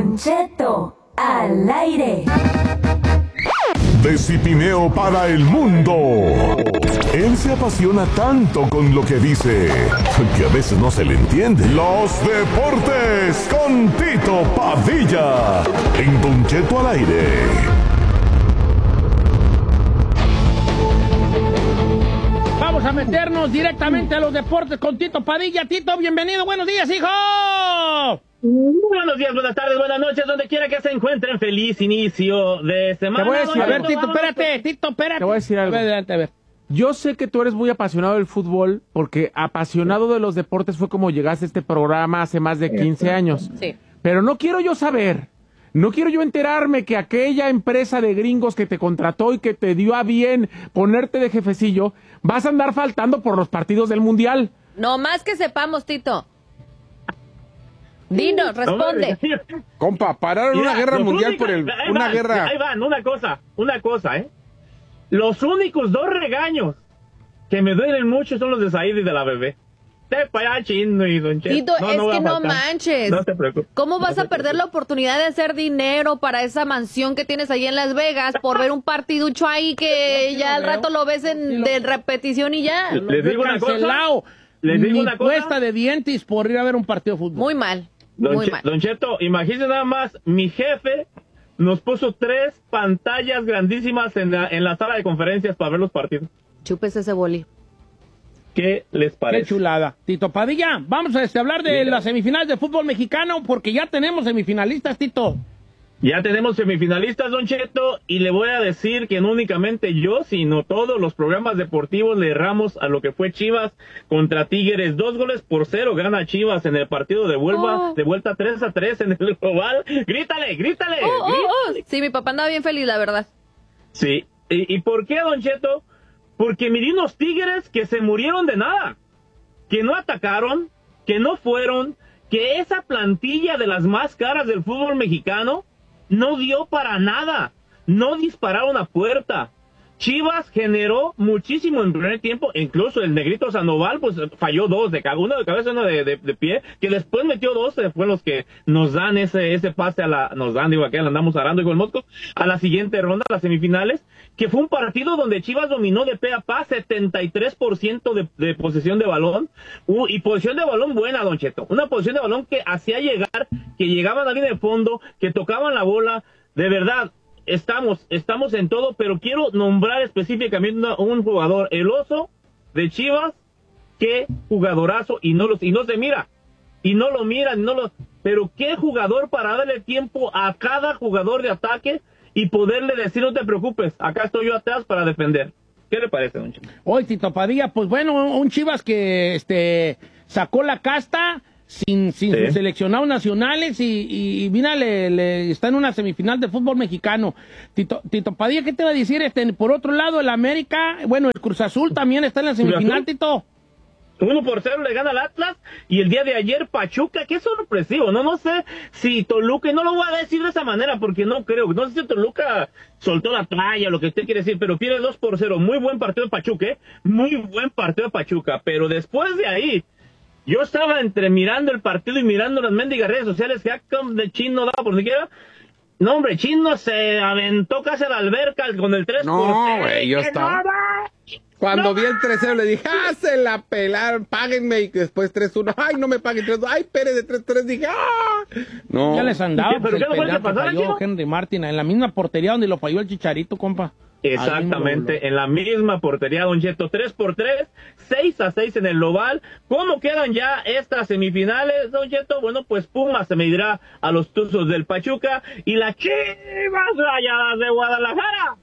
Don Cheto al aire. De Cipineo para el mundo. Él se apasiona tanto con lo que dice que a veces no se le entiende. Los deportes con Tito Padilla en Don Cheto al aire. Vamos a meternos directamente a los deportes con Tito Padilla. Tito, bienvenido. Buenos días, hijo. Buenos días, buenas tardes, buenas noches, donde quiera que se encuentren. Feliz inicio de semana. Te voy a decir, a ver, Tito, espérate. Te voy a decir algo. A ver. Yo sé que tú eres muy apasionado del fútbol, porque apasionado de los deportes fue como llegaste a este programa hace más de 15 años. Sí. Pero no quiero yo enterarme que aquella empresa de gringos que te contrató y que te dio a bien ponerte de jefecillo, vas a andar faltando por los partidos del Mundial. No más que sepamos, Tito. Dinos, responde. Compa, pararon una guerra mundial por una guerra. Ahí van, una cosa, ¿eh? Los únicos dos regaños que me duelen mucho son los de Said y de la bebé. Te para Chino y Don Cheto. Tito, es que no manches. No te preocupes. ¿Cómo vas a perder la oportunidad de hacer dinero para esa mansión que tienes ahí en Las Vegas por ver un partiducho ahí que ya al rato lo ves de repetición y ya? Les digo una cosa. Ni cuesta de dientes por ir a ver un partido de fútbol. Muy mal. Don Cheto, imagínese nada más, mi jefe nos puso 3 pantallas grandísimas en la sala de conferencias para ver los partidos. Chupes ese boli. ¿Qué les parece? Qué chulada. Tito Padilla, vamos a hablar de las semifinales de fútbol mexicano, porque ya tenemos semifinalistas, Tito. Ya tenemos semifinalistas, Don Cheto, y le voy a decir que no únicamente yo, sino todos los programas deportivos le erramos a lo que fue Chivas contra Tigres. 2-0 gana Chivas en el partido de vuelta 3-3 en el global. ¡Grítale! Sí, mi papá andaba bien feliz, la verdad. Sí. ¿Y por qué, Don Cheto? Porque miré unos Tigres que se murieron de nada, que no atacaron, que no fueron, que esa plantilla de las más caras del fútbol mexicano no dio para nada, no dispararon a puerta. Chivas generó muchísimo en primer tiempo, incluso el negrito Sandoval pues falló 2, uno de cabeza y uno de pie, que después metió 2, fue los que nos dan ese pase aquí andamos arando con el Mosco, a la siguiente ronda, a las semifinales, que fue un partido donde Chivas dominó de pe a pa, 73% de posesión de balón, y posesión de balón buena, Don Cheto, una posesión de balón que hacía llegar, que llegaban a la línea de fondo, que tocaban la bola, de verdad. Estamos en todo, pero quiero nombrar específicamente un jugador, el Oso de Chivas, qué jugadorazo, y no se mira, pero qué jugador para darle tiempo a cada jugador de ataque y poderle decir, no te preocupes, acá estoy yo atrás para defender. ¿Qué le parece, Don Chivas? Hoy, Tito Padilla, pues bueno, un Chivas que sacó la casta sin sus seleccionados nacionales y mira, está en una semifinal de fútbol mexicano. Tito Padilla, ¿qué te va a decir? Por otro lado, el América, bueno, el Cruz Azul también está en la semifinal, Tito. 1-0 le gana al Atlas, y el día de ayer Pachuca, qué sorpresivo, no sé si Toluca, y no lo voy a decir de esa manera porque no creo, no sé si Toluca soltó la toalla, lo que usted quiere decir, pero pierde 2-0, muy buen partido de Pachuca, pero después de ahí, yo estaba entre mirando el partido y mirando las mendigas redes sociales que de Chino daba por siquiera. No, hombre, Chino se aventó casi a la alberca con el 3-0. No, güey, yo estaba. Cuando vi el 3-0 le dije, se la pelaron, páguenme, y después 3-1, ay, no me paguen 3-2, ay, Pérez de 3-3, dije, no. Ya les andaba, ¿Pero qué no puede pasar, falló Henry Martin, en la misma portería donde lo falló el Chicharito, compa. Exactamente, en la misma portería, Don Cheto, 3-3, 6-6 en el global. ¿Cómo quedan ya estas semifinales, Don Cheto? Bueno, pues Pumas se medirá a los Tuzos del Pachuca y las Chivas Rayadas de Guadalajara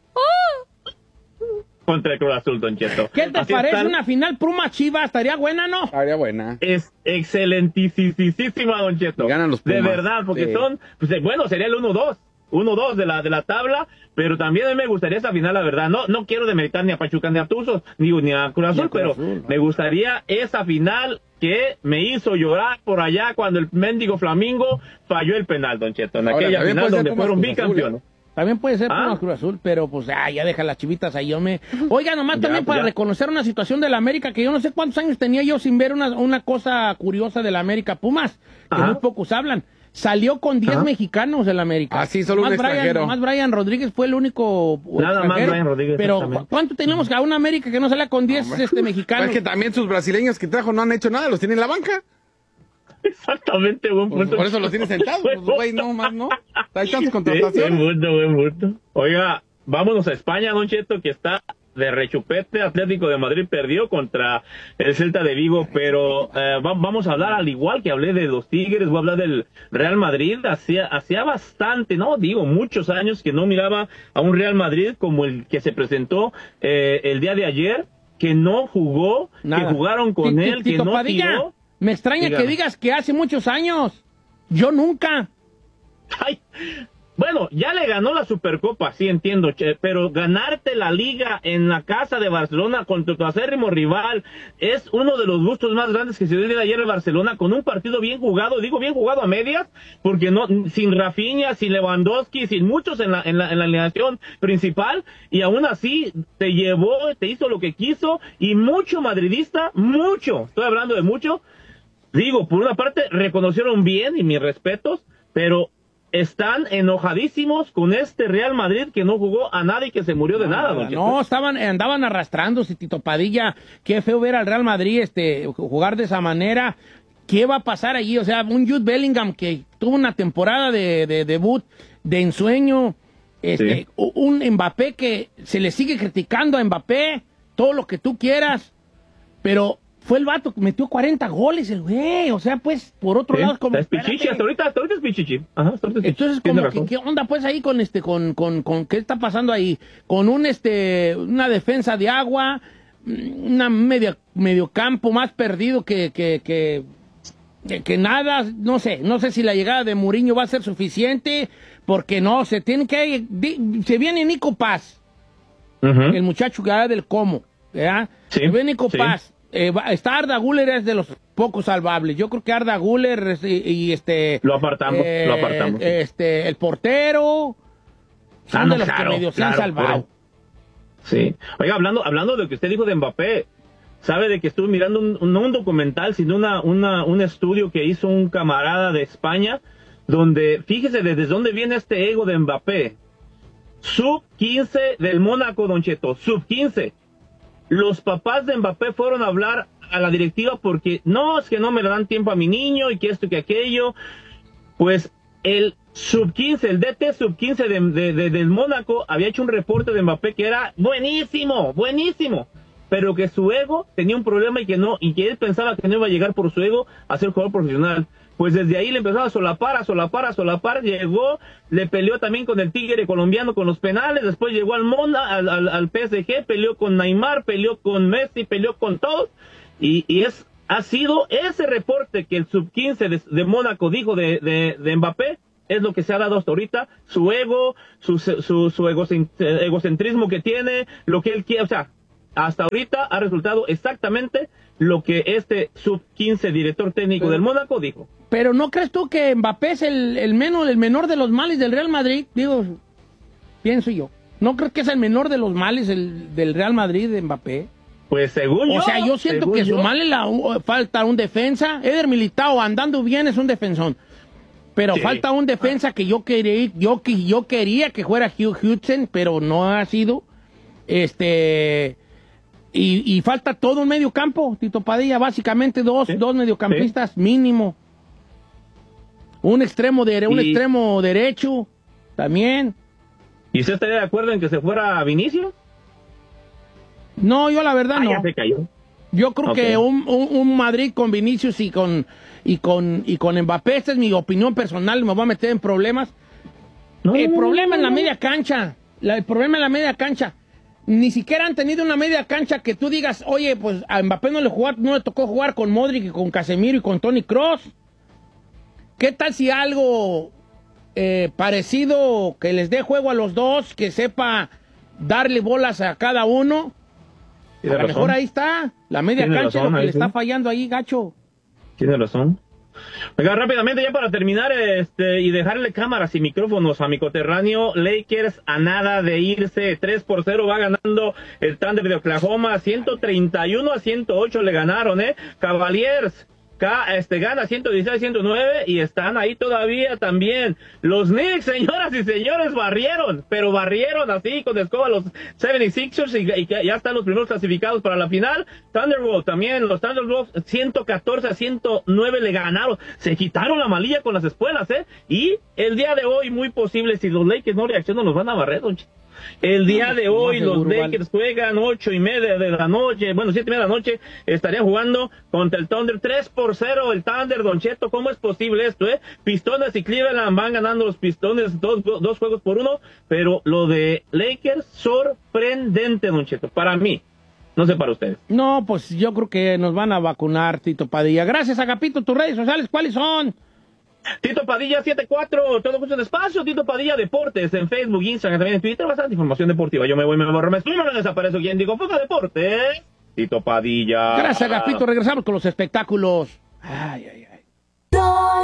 contra el Cruz Azul, Don Cheto. ¿Qué te parece una final Pumas-Chivas? ¿Estaría buena, no? Estaría buena. Es excelentísima, Don Cheto. Ganan los Pumas. De verdad, porque son, pues, bueno, sería el 1-2 de la tabla, pero también a mí me gustaría esa final, la verdad. No quiero demeritar ni a Pachuca ni a Tuzos, ni a Cruz Azul, pero me gustaría esa final que me hizo llorar por allá cuando el mendigo Flamingo falló el penal, Don Cheto, en aquella final donde fueron bicampeones. También puede ser Pumas Cruz Azul, pero pues ya deja las chivitas ahí. Oiga, nomás también para reconocer una situación de la América, que yo no sé cuántos años tenía yo sin ver una cosa curiosa de la América Pumas, que muy pocos hablan. salió con 10 mexicanos del América. Ah, sí, solo un extranjero. Más Brian Rodríguez fue el único Nada más Brian Rodríguez. Pero ¿cuánto tenemos a una América que no sale con 10 mexicanos? Es que también sus brasileños que trajo no han hecho nada, los tienen en la banca. Exactamente, buen punto. Por eso los tienen sentados, pues, güey, no más, ¿no? Hay tantas contrataciones. Buen punto. Oiga, vámonos a España, Don Cheto, que está de rechupete. Atlético de Madrid perdió contra el Celta de Vigo, pero vamos a hablar, al igual que hablé de los Tigres, voy a hablar del Real Madrid. Hacía bastante, no digo muchos años, que no miraba a un Real Madrid como el que se presentó el día de ayer, que no jugó, nada. Que jugaron con él, que no Padilla, tiró. me extraña que digas que hace muchos años. Yo nunca. Ay, bueno, ya le ganó la Supercopa, sí entiendo, pero ganarte la Liga en la casa de Barcelona contra tu acérrimo rival es uno de los gustos más grandes que se dio el día de ayer en Barcelona, con un partido bien jugado, digo bien jugado a medias, porque no, sin Rafinha, sin Lewandowski, sin muchos en la alineación principal, y aún así te hizo lo que quiso, y mucho madridista, estoy hablando de mucho, digo, por una parte reconocieron bien, y mis respetos, pero están enojadísimos con este Real Madrid que no jugó a nada y que se murió de nada. No, andaban arrastrándose, Tito Padilla. Qué feo ver al Real Madrid jugar de esa manera. ¿Qué va a pasar allí? O sea, un Jude Bellingham que tuvo una temporada de debut de ensueño. Sí. Un Mbappé que se le sigue criticando a Mbappé, todo lo que tú quieras, pero fue el vato que metió 40 goles, el güey. O sea, pues, por otro lado, es como... Es pichichi, hasta ahorita es pichichi. Ajá, entonces, como que, ¿qué onda, pues, ahí con qué está pasando ahí? Con una defensa de agua, una medio campo más perdido que nada, no sé si la llegada de Mourinho va a ser suficiente, porque no, se viene Nico Paz, el muchacho que habla del Como, ¿verdad? Sí, se viene Nico Paz. Está Arda Güler, es de los pocos salvables. Yo creo que Arda Güler lo apartamos. El portero son de los que medio se han salvado. Sí. Oiga, hablando de lo que usted dijo de Mbappé, sabe de que estuve mirando no un documental, sino un estudio que hizo un camarada de España, donde, fíjese desde dónde viene este ego de Mbappé. Sub-15 del Mónaco, Don Cheto, sub-15. Los papás de Mbappé fueron a hablar a la directiva porque no, es que no me le dan tiempo a mi niño y que esto y que aquello. Pues el sub-15, el DT sub-15 del Mónaco había hecho un reporte de Mbappé que era buenísimo, pero que su ego tenía un problema y que él pensaba que no iba a llegar por su ego a ser jugador profesional. Pues desde ahí le empezaba a solapar, llegó, le peleó también con el Tigre colombiano con los penales, después llegó al PSG, peleó con Neymar, peleó con Messi, peleó con todos, y ha sido ese reporte que el sub-15 de Mónaco dijo de Mbappé, es lo que se ha dado hasta ahorita, su ego, su egocentrismo que tiene, lo que él quiere, o sea, hasta ahorita ha resultado exactamente lo que este sub-15 director técnico del Mónaco dijo. Pero ¿no crees tú que Mbappé es el menor de los males del Real Madrid? Digo, pienso yo. ¿No crees que es el menor de los males del Real Madrid de Mbappé? Pues según yo. O sea, yo siento que su mal falta un defensa. Eder Militao andando bien es un defensón. Pero sí, falta un defensa que yo quería que fuera Hugh Hudson, pero no ha sido. Y falta todo un medio campo, Tito Padilla, básicamente dos mediocampistas mínimo. Un extremo derecho también. ¿Y usted estaría de acuerdo en que se fuera Vinicius? No, yo la verdad no. Ya se cayó. Yo creo que un Madrid con Vinicius y con Mbappé, esta es mi opinión personal, me voy a meter en problemas. El problema en la media cancha. El problema en la media cancha. Ni siquiera han tenido una media cancha que tú digas, oye, pues a Mbappé no le tocó jugar con Modric y con Casemiro y con Toni Kroos. ¿Qué tal si algo parecido que les dé juego a los dos, que sepa darle bolas a cada uno? A lo mejor ahí está, la media cancha es lo que le está fallando ahí, gacho. Tiene razón. Venga, rápidamente ya para terminar y dejarle cámaras y micrófonos a mi coterráneo, Lakers a nada de irse, 3-0 va ganando el Thunder de Oklahoma, 131-108 le ganaron, Cavaliers gana 116-109 y están ahí todavía también. Los Knicks, señoras y señores, barrieron así con escoba los 76ers y ya están los primeros clasificados para la final. Thunderbolts también, los Thunderbolts 114-109 le ganaron. Se quitaron la malilla con las espuelas, y el día de hoy, muy posible, si los Lakers no reaccionan, los van a barrer, don Cheto. El día de hoy los Lakers juegan 8:30 de la noche, 7:30 de la noche, estarían jugando contra el Thunder 3-0, el Thunder, don Cheto. ¿Cómo es posible esto, Pistones y Cleveland van ganando los Pistones dos juegos por 1, pero lo de Lakers, sorprendente, don Cheto, para mí. No sé para ustedes. No, pues yo creo que nos van a vacunar, Tito Padilla. Gracias, Agapito. ¿Tus redes sociales cuáles son? Tito Padilla 74, todo justo en espacio, Tito Padilla Deportes, en Facebook, Instagram, también en Twitter, bastante información deportiva. Yo me voy, me borro, me estudio, me desaparezco. ¿Quién digo? Foca Deportes, Tito Padilla. Gracias, Agapito. Regresamos con los espectáculos. Ay, ay, ay.